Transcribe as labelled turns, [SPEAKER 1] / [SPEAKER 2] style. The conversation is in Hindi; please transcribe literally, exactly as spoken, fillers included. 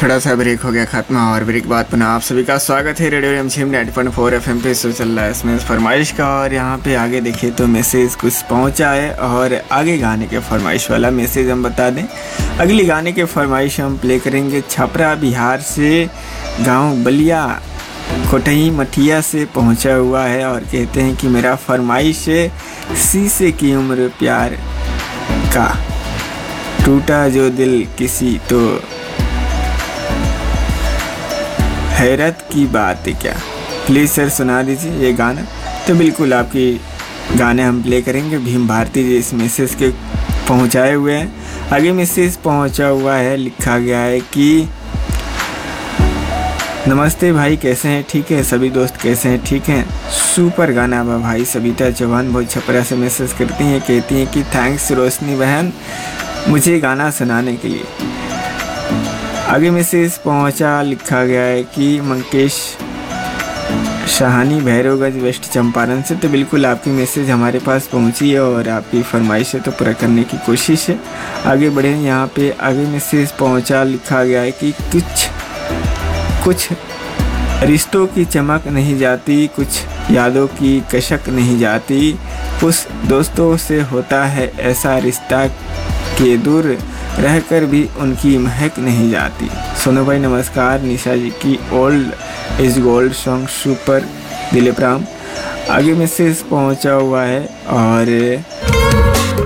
[SPEAKER 1] छोटा सा ब्रेक हो गया खत्म और ब्रेक बाद पुनः आप सभी का स्वागत है radio MGM ninety point four FM पे। शो चल रहा है इसमें फरमाइश का और यहाँ पे आगे देखिए तो मैसेज कुछ पहुँचा है और आगे गाने के फरमाइश वाला मैसेज हम बता दें। अगली गाने के फरमाइश हम प्ले करेंगे छपरा बिहार से गाँव बलिया कोटही मठिया से पहुँचा हुआ है और कहते हैं कि मेरा फरमाइश है शीशे की उम्र प्यार का, टूटा जो दिल किसी तो हैरत की बात है क्या। प्लीज़ सर सुना दीजिए ये गाना। तो बिल्कुल आपकी गाने हम प्ले करेंगे। भीम भारती जी इस मैसेज के पहुंचाए हुए हैं। आगे मैसेज पहुंचा हुआ है, लिखा गया है कि नमस्ते भाई, कैसे हैं? ठीक है। सभी दोस्त कैसे हैं? ठीक हैं। सुपर गाना बा भाई। सविता चौहान बहुत छपरा से मैसेज करती हैं, कहती हैं कि थैंक्स रोशनी बहन मुझे गाना सुनाने के लिए। आगे मैसेज पहुंचा, लिखा गया है कि मंकेश शाहानी भैरवगंज वेस्ट चंपारण से। तो बिल्कुल आपकी मैसेज हमारे पास पहुंची है और आपकी फरमाइश है तो पूरा करने की कोशिश है। आगे बढ़े। यहाँ पे आगे मैसेज पहुंचा, लिखा गया है कि कुछ कुछ रिश्तों की चमक नहीं जाती, कुछ यादों की कशक नहीं जाती, कुछ दोस्तों से होता है ऐसा रिश्ता के दूर रहकर भी उनकी महक नहीं जाती। सोनू भाई नमस्कार। निशा जी की old is gold song super, Dilip Ram. आगे मैसेज पहुंचा हुआ है और